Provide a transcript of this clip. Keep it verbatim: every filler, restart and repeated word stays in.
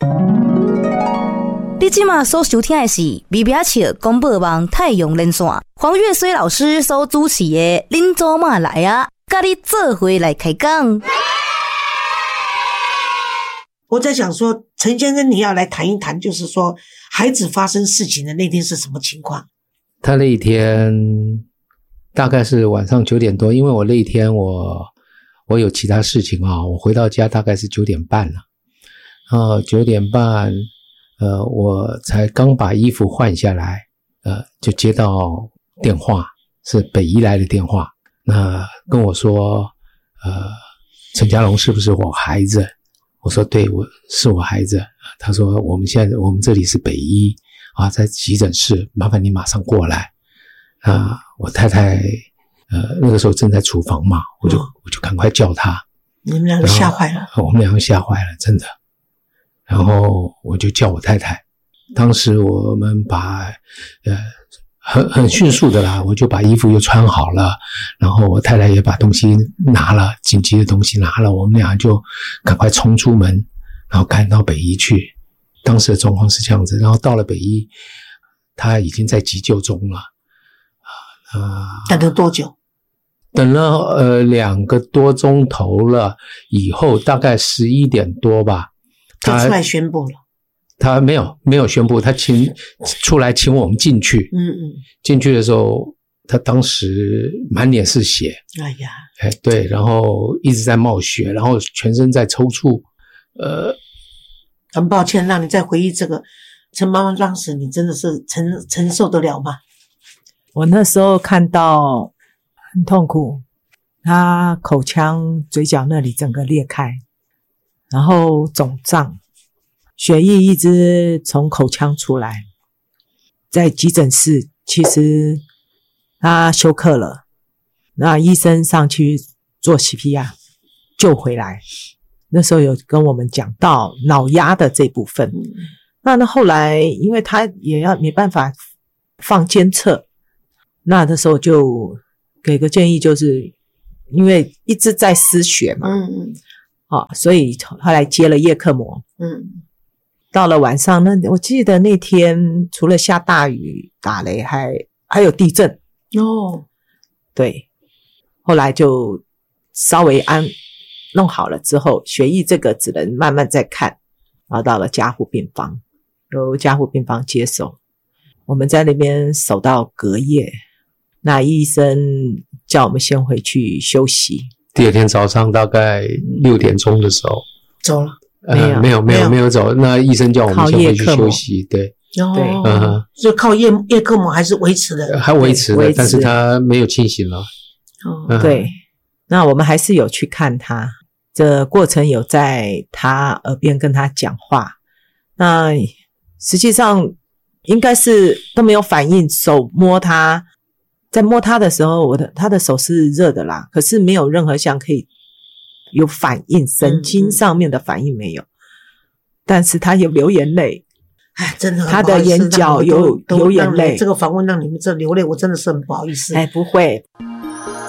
你现在所收听的是微微笑广播网太阳连线，黄月水老师所主持的恁祖妈来啊，跟你做伙来开讲。 我在想说，陈先生你要来谈一谈，就是说孩子发生事情的那天是什么情况？ 他那一天大概是晚上九点多，因为我那一天我我有其他事情啊，我回到家大概是九点半了。然后九点半呃我才刚把衣服换下来，呃就接到电话，是北医来的电话，那跟我说呃陈家龙是不是我孩子？我说对，我是我孩子。他说我们现在我们这里是北医啊，在急诊室，麻烦你马上过来。啊，我太太呃那个时候正在厨房嘛，我就、哦、我就赶快叫她。 你们两个吓坏了？ 我们两个吓坏了，真的。然后我就叫我太太，当时我们把呃很很迅速的啦，我就把衣服又穿好了，然后我太太也把东西拿了，紧急的东西拿了，我们俩就赶快冲出门，然后赶到北医去。当时的状况是这样子，然后到了北医，他已经在急救中了。呃， 等了多久？ 等了呃两个多钟头了，以后大概十一点多吧， 就出来宣布了。 他没有没有宣布，他请出来请我们进去。 嗯嗯，进去的时候，他当时满脸是血。 哎呀， 哎对，然后一直在冒血，然后全身在抽搐。呃， 很抱歉让你再回忆这个，陈妈妈当时你真的是承承受得了吗？ 我那时候看到很痛苦，他口腔嘴角那里整个裂开，然后肿胀，血液一直从口腔出来。在急诊室其实他休克了，那医生上去做 C P R 救回来。那时候有跟我们讲到脑压的这部分，那那后来因为他也要没办法放监测，那那时候就给个建议，就是因为一直在失血嘛， 嗯嗯， 啊，所以后来接了叶克膜。 嗯， 到了晚上，那我记得那天除了下大雨打雷，还还有地震哦。 对，后来就稍微安弄好了之后，血液这个只能慢慢再看，然后到了加护病房，由加护病房接手，我们在那边守到隔夜。那医生叫我们先回去休息。 第二天早上大概六点钟的时候走了。 呃、没有没有没有走，那医生叫我们先回去休息。对对，嗯，就靠叶叶克膜还是维持的， 还维持的，但是他没有清醒了。 哦、嗯，对，那我们还是有去看他，这过程有在他耳边跟他讲话。那实际上应该是都没有反应，手摸他，在摸他的时候，我的他的手是热的啦，可是没有任何像可以有反应，神经上面的反应没有，嗯嗯，但是他有流眼泪。 哎，真的， 他的眼角有有眼泪。 这个访问让你们这流泪，我真的是很不好意思。 哎，不会。